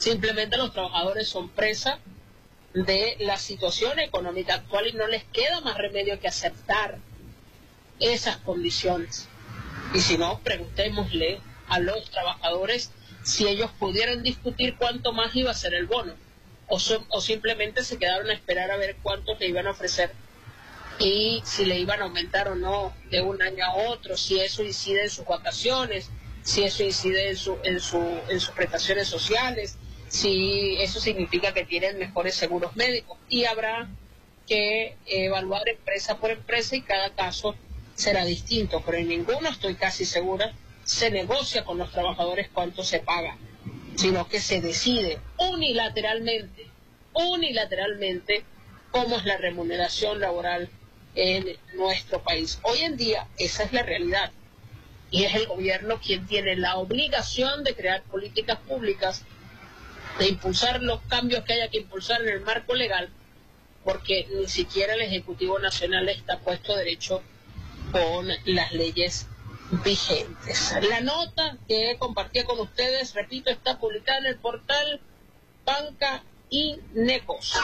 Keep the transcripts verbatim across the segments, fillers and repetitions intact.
Simplemente los trabajadores son presa de la situación económica actual y no les queda más remedio que aceptar esas condiciones. Y si no, preguntémosle a los trabajadores si ellos pudieran discutir cuánto más iba a ser el bono, o, son, o simplemente se quedaron a esperar a ver cuánto le iban a ofrecer y si le iban a aumentar o no de un año a otro, si eso incide en sus vacaciones, si eso incide en, su, en, su, en sus prestaciones sociales, si eso significa que tienen mejores seguros médicos. Y habrá que evaluar empresa por empresa y cada caso será distinto, pero en ninguno, estoy casi segura, se negocia con los trabajadores cuánto se paga, sino que se decide unilateralmente, unilateralmente, cómo es la remuneración laboral en nuestro país. Hoy en día esa es la realidad y es el gobierno quien tiene la obligación de crear políticas públicas, de impulsar los cambios que haya que impulsar en el marco legal, porque ni siquiera el Ejecutivo Nacional está puesto derecho con las leyes vigentes. La nota que compartí con ustedes, repito, está publicada en el portal Banca y Negocios.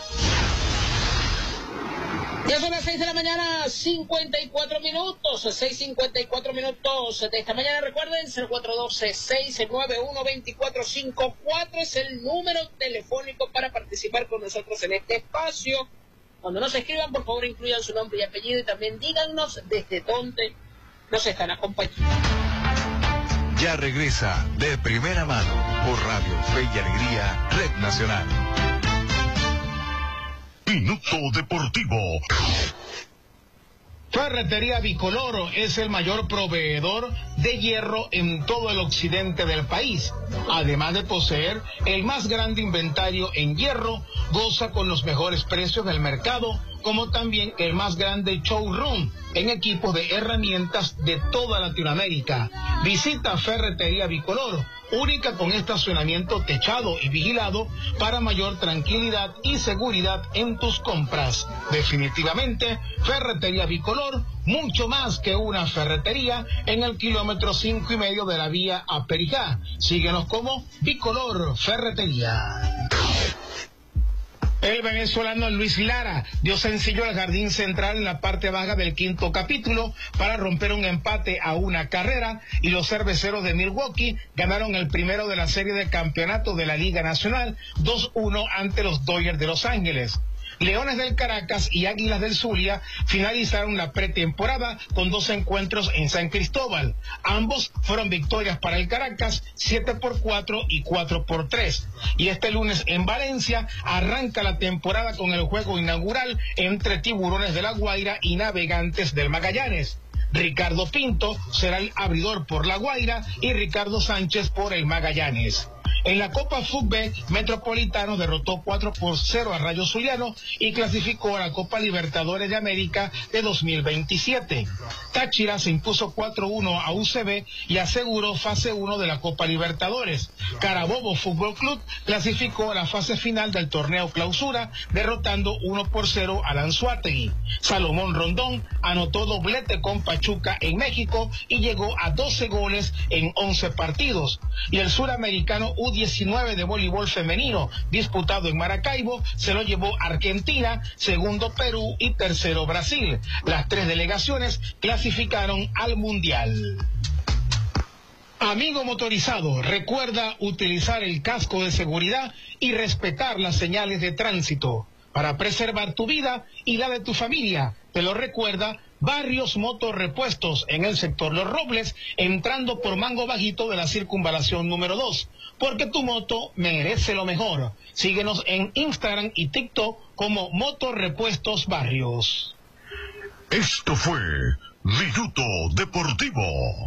Ya son las seis de la mañana, cincuenta y cuatro minutos, seis cincuenta y cuatro minutos de esta mañana. Recuerden, cero cuatro uno dos, seis nueve uno, dos cuatro cinco cuatro es el número telefónico para participar con nosotros en este espacio. Cuando nos escriban, por favor, incluyan su nombre y apellido y también díganos desde dónde nos están acompañando. Ya regresa De Primera Mano por Radio Fe y Alegría, Red Nacional. Minuto Deportivo. Ferretería Bicolor es el mayor proveedor de hierro en todo el occidente del país. Además de poseer el más grande inventario en hierro, goza con los mejores precios del mercado, como también el más grande showroom en equipos de herramientas de toda Latinoamérica. Visita Ferretería Bicolor, única con estacionamiento techado y vigilado para mayor tranquilidad y seguridad en tus compras. Definitivamente, Ferretería Bicolor, mucho más que una ferretería, en el kilómetro cinco y medio de la vía a Perijá. Síguenos como Bicolor Ferretería. El venezolano Luis Lara dio sencillo al Jardín Central en la parte baja del quinto capítulo para romper un empate a una carrera, y los cerveceros de Milwaukee ganaron el primero de la serie de campeonato de la Liga Nacional dos uno ante los Dodgers de Los Ángeles. Leones del Caracas y Águilas del Zulia finalizaron la pretemporada con dos encuentros en San Cristóbal. Ambos fueron victorias para el Caracas, siete por cuatro y cuatro por tres. Y este lunes en Valencia arranca la temporada con el juego inaugural entre Tiburones de La Guaira y Navegantes del Magallanes. Ricardo Pinto será el abridor por La Guaira y Ricardo Sánchez por el Magallanes. En la Copa Fútbol, Metropolitano derrotó cuatro por cero a Rayo Zuliano y clasificó a la Copa Libertadores de América de dos mil veintisiete. Táchira se impuso cuatro uno a U C B y aseguró fase uno de la Copa Libertadores. Carabobo Fútbol Club clasificó a la fase final del torneo Clausura, derrotando uno por cero al Anzoátegui. Salomón Rondón anotó doblete con Pachuca en México y llegó a doce goles en once partidos. Y el suramericano U diecinueve de voleibol femenino, disputado en Maracaibo, se lo llevó Argentina, segundo Perú y tercero Brasil. Las tres delegaciones clasificaron al Mundial. Amigo motorizado, recuerda utilizar el casco de seguridad y respetar las señales de tránsito para preservar tu vida y la de tu familia. Te lo recuerda Barrios Motorrepuestos en el sector Los Robles, entrando por Mango Bajito de la circunvalación número dos, porque tu moto merece lo mejor. Síguenos en Instagram y TikTok como Motorrepuestos Barrios. Esto fue Minuto Deportivo.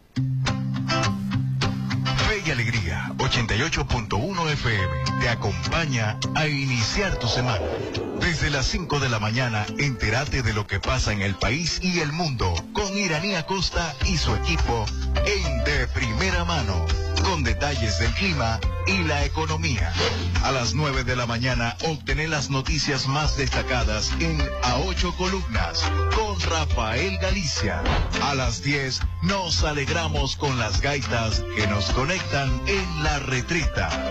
Fe y Alegría, ochenta y ocho punto uno F M, te acompaña a iniciar tu semana. Desde las cinco de la mañana, entérate de lo que pasa en el país y el mundo con Iraní Acosta y su equipo en De Primera Mano, con detalles del clima y la economía. A las nueve de la mañana, obtener las noticias más destacadas en A Ocho Columnas con Rafael Galicia. A las diez, nos alegramos con las gaitas que nos conectan en La Retreta.